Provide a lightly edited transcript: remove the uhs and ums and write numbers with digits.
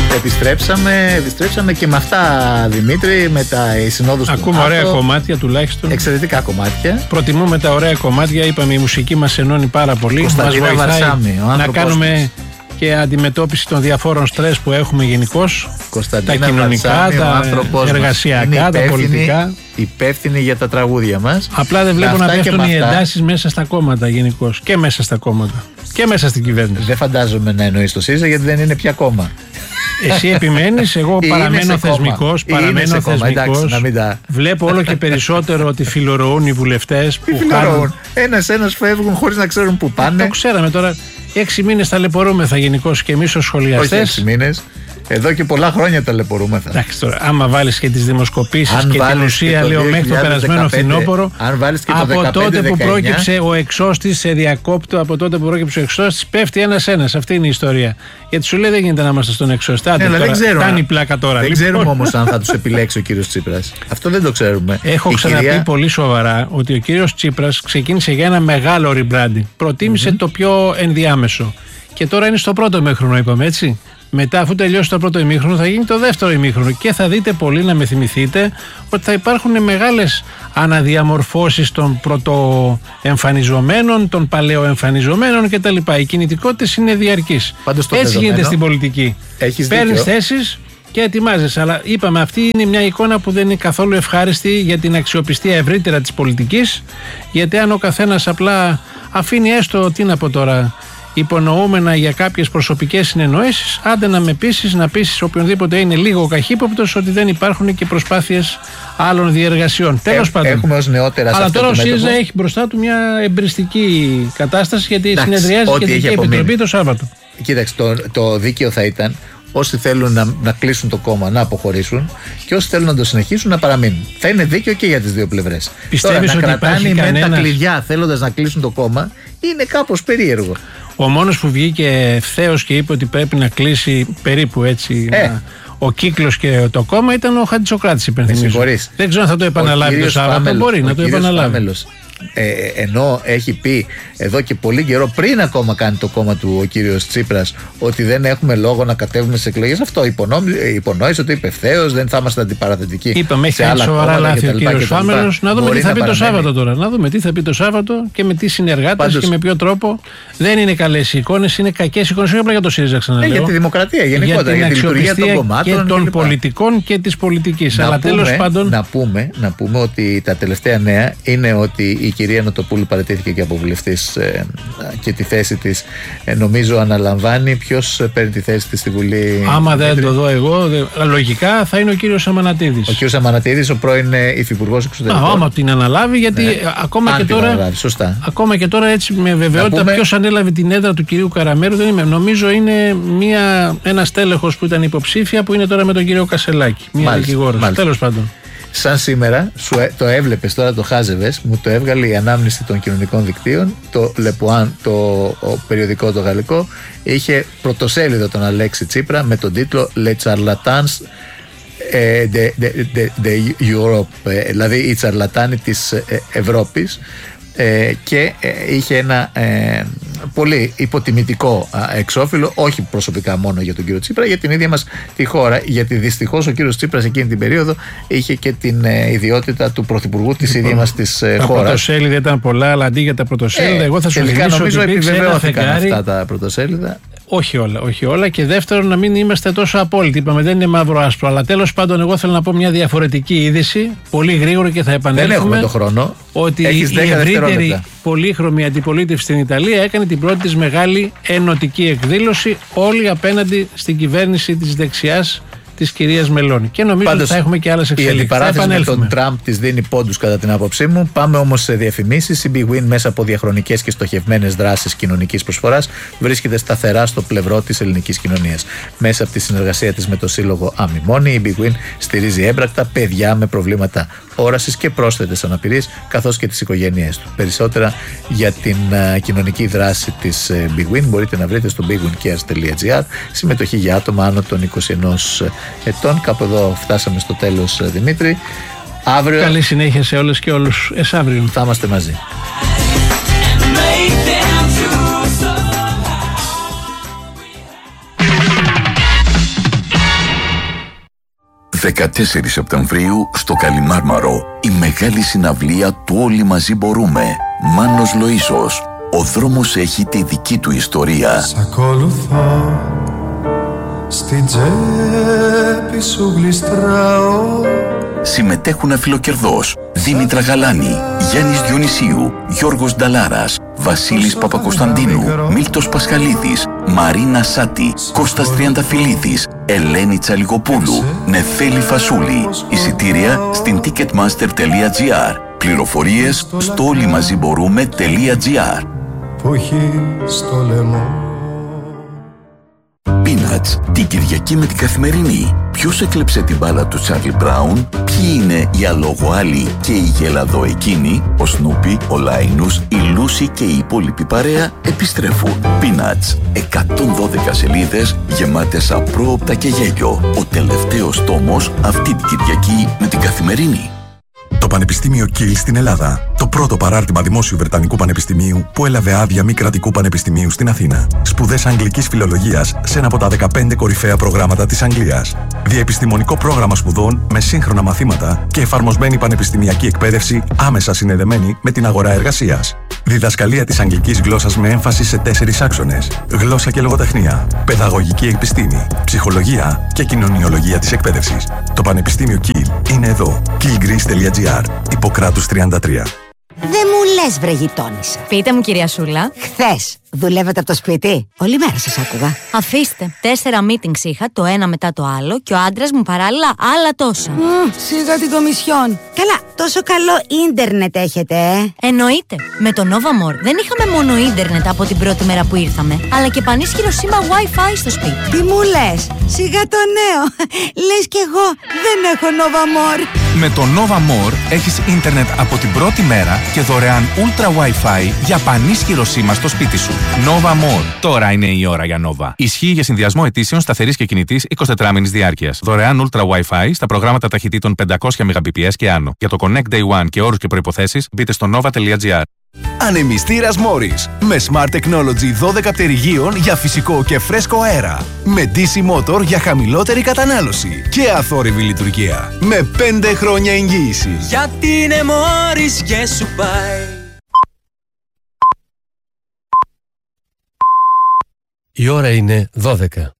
Επιστρέψαμε και με αυτά, Δημήτρη, με τα συνόδους του Ακούμε ωραία κομμάτια τουλάχιστον. Εξαιρετικά κομμάτια. Προτιμούμε τα ωραία κομμάτια. Είπαμε, η μουσική μας ενώνει πάρα πολύ. Μας βοηθάει να κάνουμε και αντιμετώπιση των διαφόρων στρες που έχουμε γενικώς. Τα κοινωνικά, τα εργασιακά, τα πολιτικά. Υπεύθυνοι για τα τραγούδια μας. Απλά δεν βλέπω να πέφτουν οι εντάσεις μέσα στα κόμματα γενικώς. Και μέσα στα κόμματα. Και μέσα στην κυβέρνηση. Δεν φαντάζομαι να εννοείς το ΣΥΡΙΖΑ, γιατί δεν είναι πια κόμμα. Εσύ επιμένεις, εγώ παραμένω θεσμικός. Βλέπω όλο και περισσότερο ότι φιλορροούν οι βουλευτές. Τι φιλορροούν? Ένας φεύγουν χωρίς να ξέρουν που πάνε. Το ξέραμε τώρα. 6 μήνες ταλαιπωρούμεθα γενικώς και εμείς ως σχολιαστές. Όχι 6 μήνες. Εδώ και πολλά χρόνια ταλαιπωρούμεθα. Εντάξει τώρα, άμα βάλεις και τις δημοσκοπήσεις και την ουσία, λέω, μέχρι το περασμένο φθινόπωρο, από τότε που πρόκειψε ο εξώστης, σε διακόπτω, από τότε που πρόκειψε ο εξώστης, πέφτει ένας-ένας. Αυτή είναι η ιστορία. Γιατί σου λέει δεν γίνεται να είμαστε στον εξώστη. Φτάνει η πλάκα τώρα. Δεν ξέρουμε όμως αν θα τους επιλέξει ο κύριος Τσίπρας. Αυτό δεν το ξέρουμε. Έχω ξαναπεί πολύ σοβαρά ότι ο κύριος Τσίπρας ξεκίνησε για ένα μεγάλο rebranding. Προτίμησε το πιο ενδιάμεσο. Και τώρα είναι στο πρώτο ημίχρονο, είπαμε έτσι. Μετά, αφού τελειώσει το πρώτο ημίχρονο, θα γίνει το δεύτερο ημίχρονο και θα δείτε πολύ, να με θυμηθείτε, ότι θα υπάρχουν μεγάλες αναδιαμορφώσεις των πρωτοεμφανιζομένων, των παλαιοεμφανιζομένων κτλ. Οι κινητικότητες είναι διαρκείς. Έτσι γίνεται στην πολιτική. Παίρνεις θέσεις και ετοιμάζεσαι. Αλλά είπαμε, αυτή είναι μια εικόνα που δεν είναι καθόλου ευχάριστη για την αξιοπιστία ευρύτερα της πολιτικής. Γιατί αν ο καθένας απλά αφήνει έστω, τι να πω τώρα, υπονοούμενα για κάποιες προσωπικές συνεννοήσεις, άντε να με πείσεις, να πείσεις οποιονδήποτε είναι λίγο καχύποπτος ότι δεν υπάρχουν και προσπάθειες άλλων διεργασιών. Τέλος πάντων. Έχουμε ως νεότερα. Αλλά τώρα ο ΣΥΡΙΖΑ έχει μπροστά του μια εμπριστική κατάσταση, γιατί συνεδριάζει και την Επιτροπή το Σάββατο. Κοίταξε, το δίκαιο θα ήταν όσοι θέλουν να κλείσουν το κόμμα να αποχωρήσουν και όσοι θέλουν να το συνεχίσουν να παραμείνουν. Θα είναι δίκαιο και για τις δύο πλευρές. Πιστεύεις τώρα, να ότι κρατάνε κανένας... τα κλειδιά θέλοντας να κλείσουν το κόμμα είναι κάπως περίεργο. Ο μόνος που βγήκε ευθέως και είπε ότι πρέπει να κλείσει περίπου έτσι ο κύκλος και το κόμμα ήταν ο Χατζησοκράτης, υπενθυμίζω. Δεν ξέρω αν θα το επαναλάβει το Σάββατο. Μπορεί να το επαναλάβει. Ενώ έχει πει εδώ και πολύ καιρό, πριν ακόμα κάνει το κόμμα του ο κύριος Τσίπρας, ότι δεν έχουμε λόγο να κατέβουμε στις εκλογές, αυτό υπονόησε, ότι είπε ευθέως, δεν θα είμαστε αντιπαραθετικοί. Είπαμε, έχει κάνει σοβαρά λάθη ο κύριος Φάμελος. Να δούμε τι θα πει το Σάββατο τώρα. Να δούμε τι θα πει το Σάββατο και με τι συνεργάτες και με ποιο τρόπο. Δεν είναι καλές οι εικόνες, είναι κακές εικόνες, όχι απλά για το ΣΥΡΙΖΑ, ξαναλέω. Για τη δημοκρατία γενικότερα, για τη λειτουργία των κομμάτων και των πολιτικών και της πολιτικής. Αλλά τέλος πάντων. Να πούμε ότι τα τελευταία νέα είναι ότι η κυρία Νοτοπούλου παραιτήθηκε και από βουλευτής και τη θέση της νομίζω αναλαμβάνει. Ποιος παίρνει τη θέση της στη Βουλή? Άμα δεν το δω εγώ, λογικά θα είναι ο κύριος Αμανατίδης. Ο κύριος Αμανατίδης, ο πρώην υφυπουργός εξωτερικών. Άμα την αναλάβει, γιατί ακόμα και τώρα έτσι με βεβαιότητα ποιος ανέλαβε την έδρα του κυρίου Καραμέρου δεν είμαι. Νομίζω είναι ένας τέλεχος που ήταν υποψήφια, που είναι τώρα με τον κύριο Κασελάκη. Μια δικηγόρος. Τέλος πάντων. Σαν σήμερα, το έβλεπες τώρα, το χάζευες, μου το έβγαλε η ανάμνηση των κοινωνικών δικτύων, το Λεπουάν, το περιοδικό το γαλλικό, είχε πρωτοσέλιδο τον Αλέξη Τσίπρα με τον τίτλο Les Charlatans de Europe, δηλαδή οι τσαρλατάνοι της Ευρώπης, και είχε ένα πολύ υποτιμητικό εξώφυλλο, όχι προσωπικά μόνο για τον κύριο Τσίπρα, για την ίδια μας τη χώρα, γιατί δυστυχώς ο κύριος Τσίπρας εκείνη την περίοδο είχε και την ιδιότητα του πρωθυπουργού της ίδιας μας της χώρας. Τα πρωτοσέλιδα ήταν πολλά, αλλά αντί για τα πρωτοσέλιδα, εγώ θα σου θυμίσω ότι νομίζω επιβεβαιώθηκαν αυτά τα πρωτοσέλιδα. Όχι όλα. Και δεύτερον, να μην είμαστε τόσο απόλυτοι. Είπαμε δεν είναι μαύρο-άσπρο. Αλλά τέλος πάντων, εγώ θέλω να πω μια διαφορετική είδηση, πολύ γρήγορα και θα επανέλθουμε. Δεν έχουμε το χρόνο. Ότι η ευρύτερη πολύχρωμη αντιπολίτευση στην Ιταλία έκανε την πρώτη της μεγάλη ενωτική εκδήλωση, όλοι απέναντι στην κυβέρνηση της δεξιάς της κυρίας Μελώνη. Και νομίζω ότι θα έχουμε και άλλες εξελίξεις. Η αντιπαράθεση με τον Τραμπ της δίνει πόντους κατά την άποψή μου. Πάμε όμως σε διαφημίσεις. Η Big Win, μέσα από διαχρονικές και στοχευμένες δράσεις κοινωνικής προσφοράς, βρίσκεται σταθερά στο πλευρό της ελληνικής κοινωνίας. Μέσα από τη συνεργασία της με το Σύλλογο Αμιμόνη, η Big Win στηρίζει έμπρακτα παιδιά με προβλήματα όρασης και πρόσθετες αναπηρίες, καθώς και τις οικογένειές του. Περισσότερα για την κοινωνική δράση της Big Win μπορείτε να βρείτε στο bigwincares.gr. Συμμετοχή για άτομα άνω των 21 ετών. Κάπου εδώ φτάσαμε στο τέλος, Δημήτρη. Αύριο. Καλή συνέχεια σε όλες και όλους. Αύριο θα είμαστε μαζί. 14 Σεπτεμβρίου στο Καλιμάρμαρο, η μεγάλη συναυλία του Όλοι Μαζί Μπορούμε. Μάνος Λοΐσος. Ο δρόμος έχει τη δική του ιστορία. Σ' ακολουθώ, στην τσέπη σου γλιστράω. Συμμετέχουν Αφιλοκερδός, Δήμητρα Γαλάνη, Γιάννης Διονυσίου, Γιώργος Νταλάρας, Βασίλης Παπακοσταντίνου, Μίλτος Πασχαλίδης, Μαρίνα Σάτη, Κώστας Τριανταφυλλίδης, Ελένη Τσαλιγοπούλου, Νεφέλη Φασούλη. Εισιτήρια στην ticketmaster.gr. Πληροφορίες στο όλοιμαζιμπορούμε.gr. Που έχει στο λαιμό. Peanuts, την Κυριακή με την Καθημερινή. Ποιος έκλεψε την μπάλα του Τσάρλι Μπράουν, ποιοι είναι οι αλογοάλοι και οι γελαδοεκίνοι, ο Σνούπι, ο Λάινους, η Λούση και η υπόλοιπη παρέα επιστρέφουν. Peanuts, 112 σελίδες γεμάτες απρόοπτα και γέλιο. Ο τελευταίος τόμος αυτή την Κυριακή με την Καθημερινή. Το Πανεπιστήμιο Κιλ στην Ελλάδα. Το πρώτο παράρτημα δημόσιου Βρετανικού Πανεπιστημίου που έλαβε άδεια μη κρατικού πανεπιστημίου στην Αθήνα. Σπουδές αγγλικής φιλολογίας σε ένα από τα 15 κορυφαία προγράμματα της Αγγλίας. Διαεπιστημονικό πρόγραμμα σπουδών με σύγχρονα μαθήματα και εφαρμοσμένη πανεπιστημιακή εκπαίδευση άμεσα συνδεδεμένη με την αγορά εργασίας. Διδασκαλία της αγγλικής γλώσσας με έμφαση σε 4 άξονες. Γλώσσα και λογοτεχνία, παιδαγωγική επιστήμη, ψυχολογία και κοινωνιολογία της εκπαίδευσης. Το Πανεπιστήμιο Κιλ είναι εδώ. killgreece.gr. Ιπποκράτους 33. Δεν μου λες, βρε γειτόνισσα. Πείτε μου, κυρία Σούλα. Χθες δουλεύετε από το σπίτι? Όλη μέρα σας άκουγα. Αφήστε. 4 meetings είχα, το ένα μετά το άλλο, και ο άντρας μου παράλληλα άλλα τόσα. Σιγά την κομισιόν. Καλά, τόσο καλό ίντερνετ έχετε, Εννοείται. Με το Nova More δεν είχαμε μόνο ίντερνετ από την πρώτη μέρα που ήρθαμε, αλλά και πανίσχυρο σήμα Wi-Fi στο σπίτι. Τι μου λες? Σιγά το νέο. Λες κι εγώ δεν έχω Nova More. Με το Nova More έχεις ίντερνετ από την πρώτη μέρα και δωρεάν Ultra Wi-Fi για πανίσχυρο σήμα στο σπίτι σου. Nova More. Τώρα είναι η ώρα για Nova. Ισχύει για συνδυασμό ετήσεων σταθερής και κινητής 24μηνης διάρκειας. Δωρεάν Ultra Wi-Fi στα προγράμματα ταχυτήτων 500 Mbps και άνω. Για το Connect Day One και όρους και προϋποθέσεις μπείτε στο nova.gr. Ανεμιστήρας Morris με Smart Technology 12 πτερυγίων για φυσικό και φρέσκο αέρα. Με DC Motor για χαμηλότερη κατανάλωση και αθόρυβη λειτουργία. Με 5 χρόνια εγγύηση. Γιατί είναι Morris και σου πάει. Η ώρα είναι 12.